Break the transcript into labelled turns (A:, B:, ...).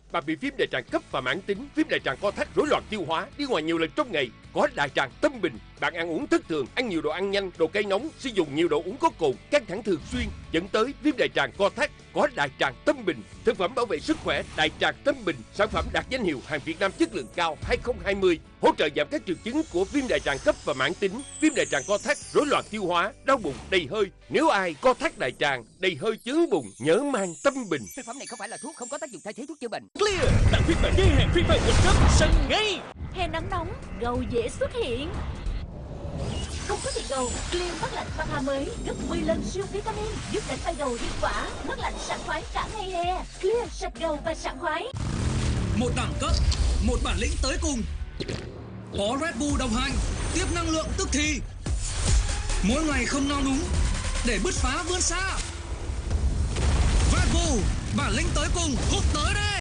A: Bạn bị viêm đại tràng cấp và mãn tính, viêm đại tràng co thắt, rối loạn tiêu hóa, đi ngoài nhiều lần trong ngày, có đại tràng tâm bình. Bạn ăn uống thất thường, ăn nhiều đồ ăn nhanh, đồ cay nóng, sử dụng nhiều đồ uống có cồn, căng thẳng thường xuyên dẫn tới viêm đại tràng co thắt. Có đại tràng tâm bình, thực phẩm bảo vệ sức khỏe đại tràng tâm bình, sản phẩm đạt danh hiệu hàng Việt Nam chất lượng cao 2020, hỗ trợ giảm các triệu chứng của viêm đại tràng cấp và mãn tính, viêm đại tràng co thắt, rối loạn tiêu hóa, đau bụng, đầy hơi. Nếu ai co thắt đại tràng, đầy hơi, chướng bụng, nhớ mang tâm bình.
B: Thực phẩm này không phải là thuốc, không có tác dụng thay thế thuốc chữa bệnh.
C: Clear, tặng phiên bản gây hàng FIFA World Cup sân ngay.
D: Hè nắng nóng, gầu dễ xuất hiện. Không có thịt gầu, Clear mát lạnh Pha mới gấp 10 lần siêu vitamin, giúp đánh bay gầu hiệu quả, mát lạnh sảng khoái cả ngày hè. Clear sạch gầu và sảng khoái.
E: Một đẳng cấp, một bản lĩnh tới cùng. Có Red Bull đồng hành, tiếp năng lượng tức thì. Mỗi ngày không nao núng, để bứt phá vươn xa. Red Bull, bản lĩnh tới cùng, hút tới đây.